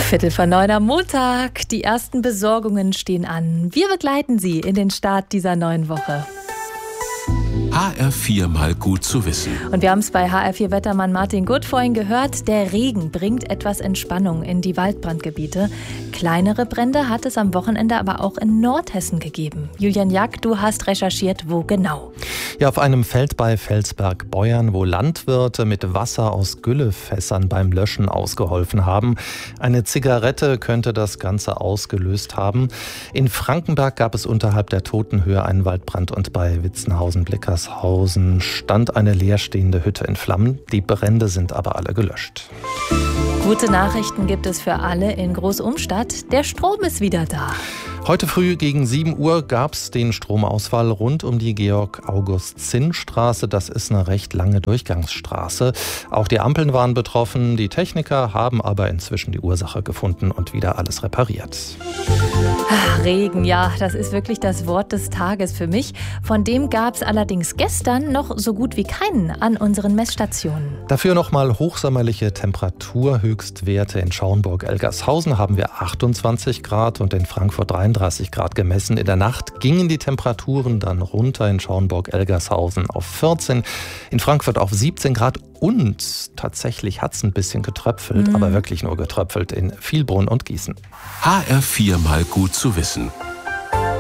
8:45 am Montag. Die ersten Besorgungen stehen an. Wir begleiten Sie in den Start dieser neuen Woche. HR4 mal gut zu wissen. Und wir haben es bei HR4-Wettermann Martin Gutt vorhin gehört. Der Regen bringt etwas Entspannung in die Waldbrandgebiete. Kleinere Brände hat es am Wochenende aber auch in Nordhessen gegeben. Julian Jack, du hast recherchiert, wo genau? Ja, auf einem Feld bei Felsberg-Beuern, wo Landwirte mit Wasser aus Güllefässern beim Löschen ausgeholfen haben. Eine Zigarette könnte das Ganze ausgelöst haben. In Frankenberg gab es unterhalb der Totenhöhe einen Waldbrand und bei Witzenhausen-Blickershausen stand eine leerstehende Hütte in Flammen. Die Brände sind aber alle gelöscht. Gute Nachrichten gibt es für alle in Großumstadt. Der Strom ist wieder da. Heute früh gegen 7 Uhr gab es den Stromausfall rund um die Georg-August-Zinn-Straße. Das ist eine recht lange Durchgangsstraße. Auch die Ampeln waren betroffen. Die Techniker haben aber inzwischen die Ursache gefunden und wieder alles repariert. Regen, ja, das ist wirklich das Wort des Tages für mich. Von dem gab es allerdings gestern noch so gut wie keinen an unseren Messstationen. Dafür nochmal hochsommerliche Temperaturhöchstwerte. In Schauenburg-Elgershausen haben wir 28 Grad und in Frankfurt 33 Grad gemessen. In der Nacht gingen die Temperaturen dann runter. In Schauenburg-Elgershausen auf 14, in Frankfurt auf 17 Grad. Und tatsächlich hat es ein bisschen getröpfelt, aber wirklich nur getröpfelt in Vielbrunn und Gießen. HR4 mal gut zu wissen.